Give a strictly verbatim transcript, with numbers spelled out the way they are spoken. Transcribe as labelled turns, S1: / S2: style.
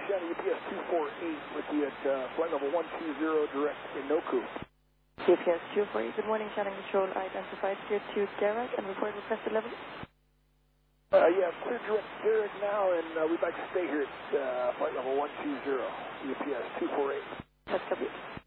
S1: Oceana U P S two four eight with you at uh, flight level one two zero direct in Noku.
S2: U P S two four eight, good morning, channel control identified here to Garrett and report requested level.
S1: Uh, yeah, clear direct Garrett now, and uh, we'd like to stay here at uh, flight level one two zero U P S two four eight.
S2: That's copy.